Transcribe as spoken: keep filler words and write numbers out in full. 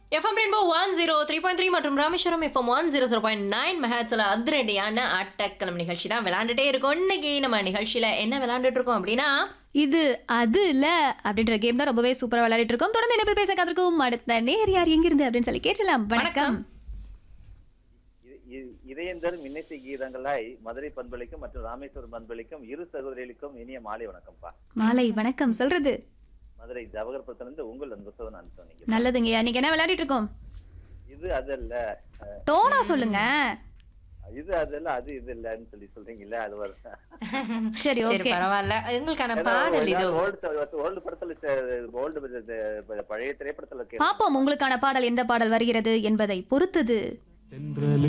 FM rainbow one zero three point three மற்றும் Rameswaram FM one zero zero point nine மெஹாட்ஸ்ல அதிரடியான ஆட்டக்கிழமை நிகழ்ச்சி தான் விளையாண்டுட்டே இருக்கோம். இன்னைக்கு நம்ம நிகழ்ச்சியில என்ன விளையாண்டுட்டு இருக்கோம் அப்படின்னா இது அது இல்ல அப்படின்ற கேம் தான் ரொம்பவே சூப்பரா விளையாடிட்டு இருக்கோம். தொடர்ந்து என்ன பேச காத்திருக்கும் அடுத்த நேர் யார் எங்கிருந்து அப்படின்னு சொல்லி கேட்டலாம். வணக்கம். இதயந்தர் மின்னிசை கீதங்களாய் மதுரை பண்பளிக்கும் மற்றும் ராமேஸ்வரம் பண்பளிக்கும் இரு சகோதரிகளுக்கும் இனிய மாலை வணக்கம்ப்பா. மாலை வணக்கம் சொல்றது மதுரை ஜவஹர்புரத்திலிருந்து உங்கள் அன்பு சோதனை சொன்னீங்க. நல்லதுங்கய்யா. நீங்க என்ன விளையாடிட்டு இருக்கோம்? இது அதல்ல டோனா சொல்லுங்க. இது அதல்ல அது இது இல்லன்னு சொல்லி சொல்றீங்கல்ல, அது வர சரி ஓகே பரவாயில்ல. உங்களுக்கான பாடல் இது. ஓல்டு படத்துல ஓல்டு பழைய திரைப்படத்துல பாப்போம் உங்களுக்கான பாடல் எந்த பாடல் வருகிறது என்பதை பொறுத்தது.